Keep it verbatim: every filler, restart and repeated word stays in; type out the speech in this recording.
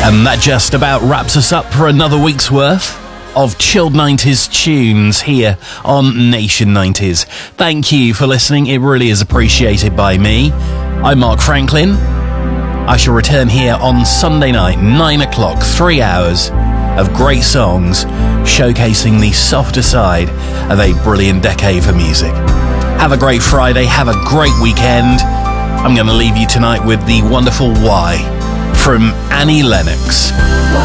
And that just about wraps us up for another week's worth of chilled nineties tunes here on Nation nineties. Thank you for listening. It really is appreciated by me. I'm Mark Franklin. I shall return here on Sunday night, nine o'clock, three hours of great songs showcasing the softer side of a brilliant decade for music. Have a great Friday. Have a great weekend. I'm going to leave you tonight with the wonderful Why from Annie Lennox.